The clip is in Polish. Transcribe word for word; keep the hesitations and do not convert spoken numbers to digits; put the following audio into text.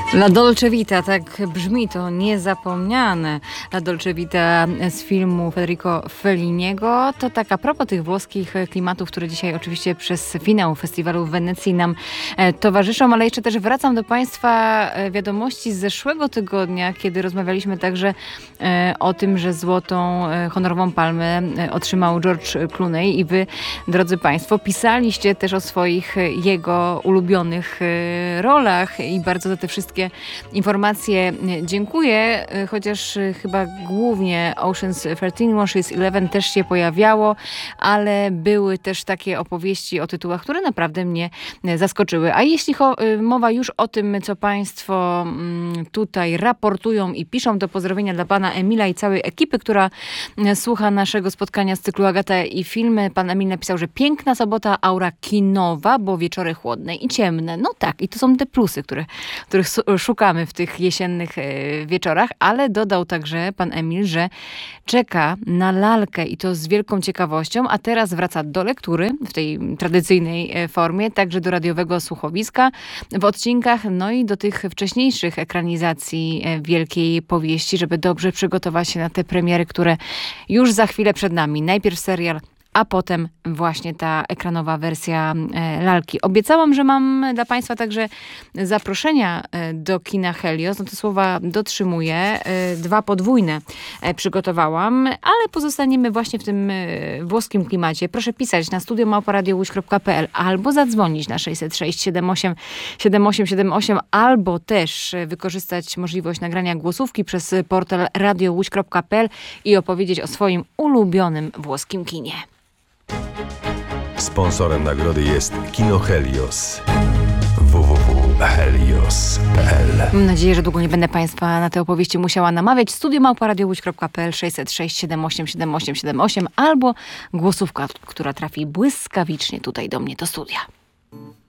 La Dolce Vita, tak brzmi to niezapomniane. La Dolce Vita z filmu Federico Felliniego. To tak a propos tych włoskich klimatów, które dzisiaj oczywiście przez finał festiwalu w Wenecji nam towarzyszą, ale jeszcze też wracam do Państwa wiadomości z zeszłego tygodnia, kiedy rozmawialiśmy także o tym, że złotą honorową palmę otrzymał George Clooney i wy, drodzy Państwo, pisaliście też o swoich jego ulubionych rolach i bardzo za te wszystkie informacje dziękuję, chociaż chyba głównie Ocean's trzynaście, Ocean's jedenaście też się pojawiało, ale były też takie opowieści o tytułach, które naprawdę mnie zaskoczyły. A jeśli mowa już o tym, co Państwo tutaj raportują i piszą, to pozdrowienia dla pana Emila i całej ekipy, która słucha naszego spotkania z cyklu Agata i filmy. Pan Emil napisał, że piękna sobota, aura kinowa, bo wieczory chłodne i ciemne. No tak, i to są te plusy, które, których szukamy w tych jesiennych wieczorach, ale dodał także pan Emil, że czeka na lalkę i to z wielką ciekawością, a teraz wraca do lektury w tej tradycyjnej formie, także do radiowego słuchowiska w odcinkach, no i do tych wcześniejszych ekranizacji wielkiej powieści, żeby dobrze przygotować się na te premiery, które już za chwilę przed nami. Najpierw serial, a potem właśnie ta ekranowa wersja lalki. Obiecałam, że mam dla Państwa także zaproszenia do kina Helios. No to słowa dotrzymuję. Dwa podwójne przygotowałam, ale pozostaniemy właśnie w tym włoskim klimacie. Proszę pisać na studio małpa radio łódź kropka pe el albo zadzwonić na sześćset sześć siedem osiem siedem osiem siedem osiem, albo też wykorzystać możliwość nagrania głosówki przez portal radio łódź kropka pe el i opowiedzieć o swoim ulubionym włoskim kinie. Sponsorem nagrody jest Kino Helios. w w w kropka helios kropka pe el. Mam nadzieję, że długo nie będę Państwa na te opowieści musiała namawiać. Studio małpa radio łódź kropka pe el, sześćset sześć siedem osiem siedem osiem siedem osiem albo głosówka, która trafi błyskawicznie tutaj do mnie do studia.